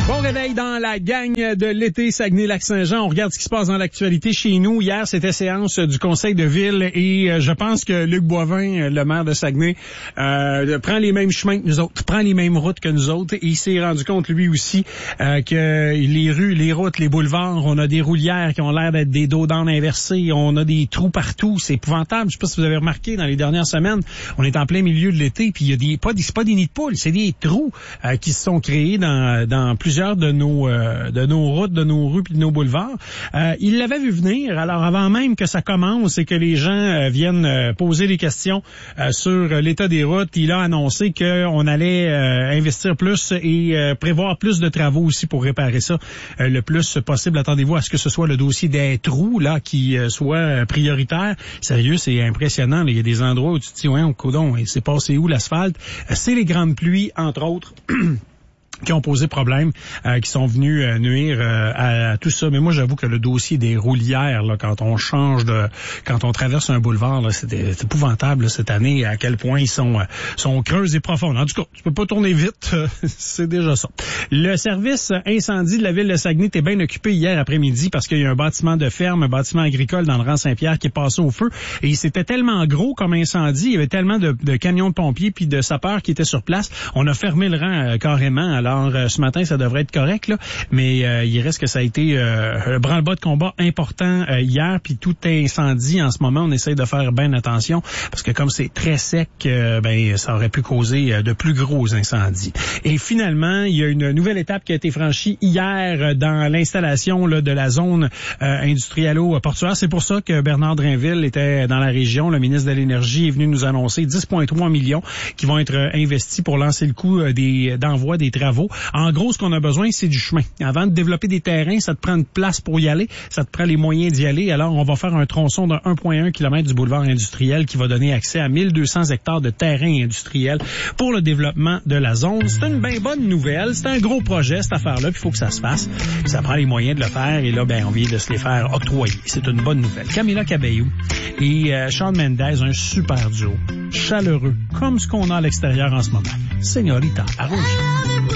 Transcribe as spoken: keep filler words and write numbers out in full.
Bon réveil dans la gang de l'été Saguenay-Lac-Saint-Jean. On regarde ce qui se passe dans l'actualité chez nous. Hier, c'était séance du conseil de ville et euh, je pense que Luc Boivin, le maire de Saguenay, euh, prend les mêmes chemins que nous autres, prend les mêmes routes que nous autres. Et il s'est rendu compte, lui aussi, euh, que les rues, les routes, les boulevards, on a des roulières qui ont l'air d'être des dos d'âne inversés. On a des trous partout. C'est épouvantable. Je sais pas si vous avez remarqué dans les dernières semaines, on est en plein milieu de l'été puis il y a des, pas des, c'est pas des nids de poules, c'est des trous euh, qui se sont créés dans, dans plusieurs de nos euh, de nos routes, de nos rues puis de nos boulevards. Euh, il l'avait vu venir. Alors avant même que ça commence et que les gens euh, viennent euh, poser des questions euh, sur l'état des routes, il a annoncé qu'on allait euh, investir plus et euh, prévoir plus de travaux aussi pour réparer ça euh, le plus possible. Attendez-vous à ce que ce soit le dossier des trous là qui euh, soit euh, prioritaire. Sérieux, c'est impressionnant. Là. Il y a des endroits où tu te dis ouais, on coudon, et c'est passé où l'asphalte? Euh, c'est les grandes pluies entre autres. qui ont posé problème, euh, qui sont venus euh, nuire euh, à, à tout ça. Mais moi, j'avoue que le dossier des roulières, là, quand on change de, quand on traverse un boulevard, là, c'est, c'est épouvantable là, cette année à quel point ils sont, euh, sont creux et profonds. En tout cas, tu peux pas tourner vite, euh, c'est déjà ça. Le service incendie de la ville de Saguenay était bien occupé hier après-midi parce qu'il y a un bâtiment de ferme, un bâtiment agricole dans le rang Saint-Pierre qui est passé au feu. Et c'était tellement gros comme incendie, il y avait tellement de, de camions de pompiers puis de sapeurs qui étaient sur place. On a fermé le rang euh, carrément. Alors, Alors, euh, ce matin, ça devrait être correct, là, mais euh, il reste que ça a été euh, un branle-bas de combat important euh, hier, puis tout incendie en ce moment, on essaie de faire bien attention, parce que comme c'est très sec, euh, ben ça aurait pu causer euh, de plus gros incendies. Et finalement, il y a une nouvelle étape qui a été franchie hier dans l'installation là, de la zone euh, industriello-portuaire. C'est pour ça que Bernard Drinville était dans la région. Le ministre de l'Énergie est venu nous annoncer dix virgule trois millions qui vont être investis pour lancer le coup des d'envoi des travaux. En gros, ce qu'on a besoin, c'est du chemin. Avant de développer des terrains, ça te prend une place pour y aller, ça te prend les moyens d'y aller. Alors, on va faire un tronçon de un virgule un kilomètre du boulevard industriel qui va donner accès à mille deux cents hectares de terrain industriel pour le développement de la zone. C'est une bien bonne nouvelle. C'est un gros projet, cette affaire-là, puis il faut que ça se fasse. Puis ça prend les moyens de le faire, et là, ben, on vient de se les faire octroyer. C'est une bonne nouvelle. Camila Cabello et euh, Shawn Mendes, un super duo, chaleureux, comme ce qu'on a à l'extérieur en ce moment. Señorita à Rouge.